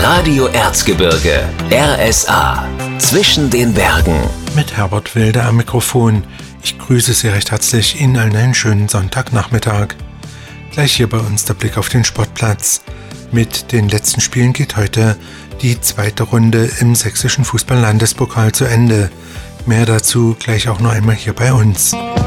Radio Erzgebirge, RSA, zwischen den Bergen. Mit Herbert Wilde am Mikrofon. Ich grüße Sie recht herzlich Ihnen allen einen schönen Sonntagnachmittag. Gleich hier bei uns der Blick auf den Sportplatz. Mit den letzten Spielen geht heute die zweite Runde im sächsischen Fußball-Landespokal zu Ende. Mehr dazu gleich auch noch einmal hier bei uns.